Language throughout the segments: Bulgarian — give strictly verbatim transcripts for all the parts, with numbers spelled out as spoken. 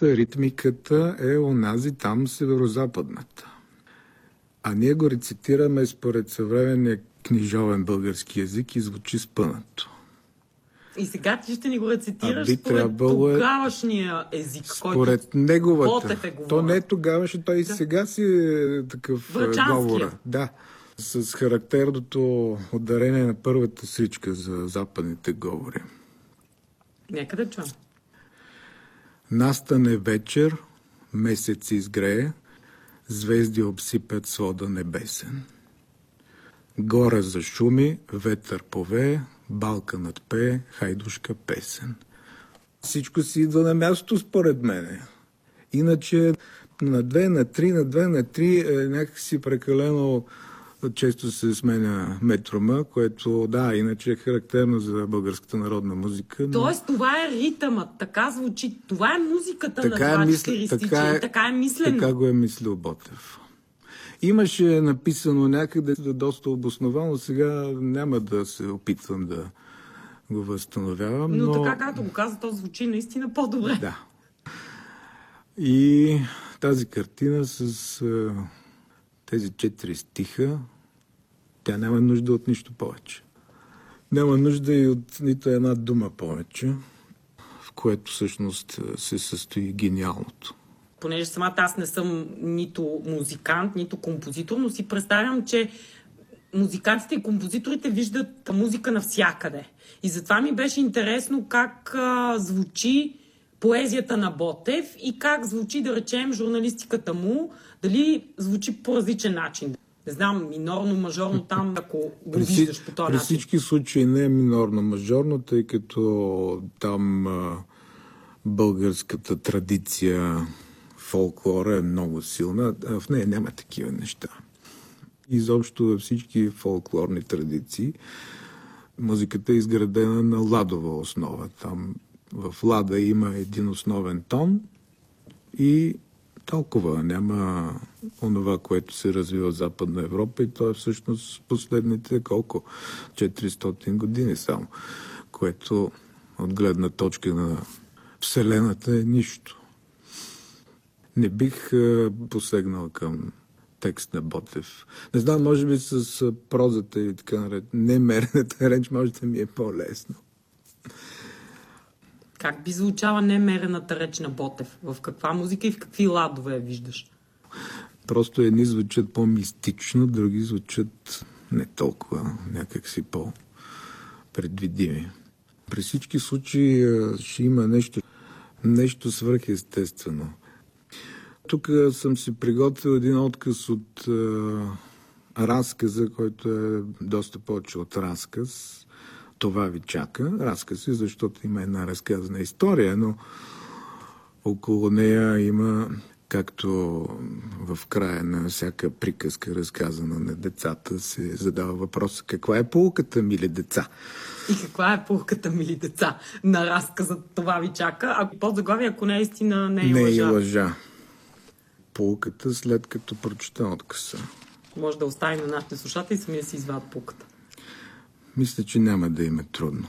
мелодията, ритмиката е онази там северо-западната. А ние го рецитираме според съвременния книжовен български език и звучи спънато. И сега ти ще ни го рецитираш би според тогавашния език, според който неговата. Ботев е говорил. То не е тогаваше, той и да. Сега си е такъв говор. Да, с характерното ударение на първата сричка за западните говори. Нека да чуем. Настане вечер, месец изгрее, звезди обсипят свода небесен. Горе зашуми, ветър повее, балка надпее, хайдушка песен. Всичко си идва на място според мене. Иначе на две, на три, на две, на три е някакси прекалено често се сменя метрома, което да, иначе е характерно за българската народна музика. Но... Тоест това е ритъмът, така звучи. Това е музиката така на това е мисл... четиристичие. Така е, така е мислено. Така го е мислил Ботев. Имаше написано някъде доста обосновано, сега няма да се опитвам да го възстановявам. Но, но... така както го каза, то звучи наистина по-добре. Да. И тази картина с а, тези четири стиха, тя няма нужда от нищо повече. Няма нужда и от нито една дума повече, в което всъщност се състои гениалното. Понеже самата аз не съм нито музикант, нито композитор, но си представям, че музикантите и композиторите виждат музика навсякъде. И затова ми беше интересно как а, звучи поезията на Ботев и как звучи, да речем, журналистиката му, дали звучи по различен начин. Не знам, минорно, мажорно там, ако го при, виждаш по този при начин. При всички случаи не е минорно, мажорно, тъй като там а, българската традиция, фолклора е много силна, а в нея няма такива неща. Изобщо във всички фолклорни традиции музиката е изградена на ладова основа. Там в лада има един основен тон и толкова. Няма онова, което се развива в Западна Европа и то е всъщност последните колко? четиристотин години само, което от гледна точка на Вселената е нищо. Не бих посегнал към текст на Ботев. Не знам, може би с прозата и така наред. Немерената реч може да ми е по-лесно. Как би звучала немерената реч на Ботев? В каква музика и в какви ладове я виждаш? Просто едни звучат по-мистично, други звучат не толкова, някакси по-предвидими. При всички случаи ще има нещо, нещо свръхестествено. Тук съм си приготвил един отказ от е, разказа, който е доста повече от разказ. Това ви чака. Разказ е, защото има една разказана история, но около нея има, както в края на всяка приказка, разказана на децата, се задава въпрос: каква е поуката, мили деца? И каква е поуката, мили деца, на разказа "Това ви чака"? А подзаглавие, ако не е истина, не е не лъжа. Не е лъжа. Поуката, след като прочета откъса. Може да оставим на нашите слушатели и сами да си извадят поуката. Мисля, че няма да им е трудно.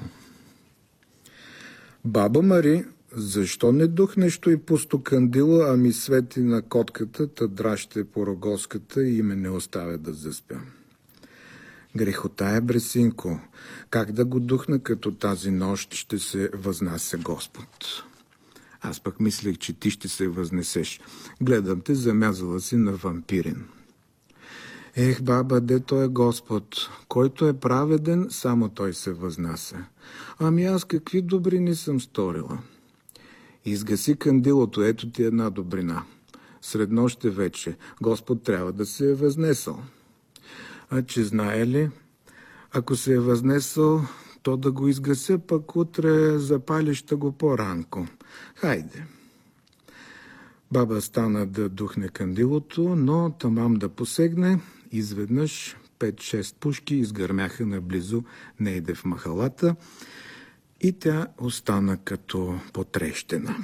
Баба Мари, защо не духнеш и пусто кандило, а ми свети на котката, та дращи по рогоската и ме не оставя да заспя? Грехота е, бресинко. Как да го духна, като тази нощ ще се възнася Господ? Аз пък мислех, че ти ще се възнесеш. Гледам те, замязала си на вампирин. Ех, баба, де той е Господ? Който е праведен, само той се възнася. Ами аз какви добрини съм сторила? Изгаси кандилото, ето ти една добрина. Сред нощ е вече, Господ трябва да се е възнесъл. А че знае ли, ако се е възнесъл, то да го изгася, пък утре запалища го по-ранко. Хайде. Баба стана да духне кандилото, но тамам да посегне, изведнъж пет-шест пушки изгърмяха наблизо нейде в махалата и тя остана като потрещена.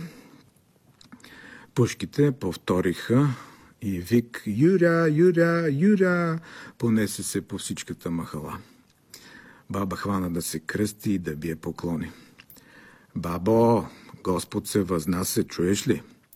Пушките повториха и вик "Юря, Юря, Юря" понесе се по всичката махала. Баба хвана да се кръсти и да бие поклони. Бабо, Господ се възнася, чуеш ли?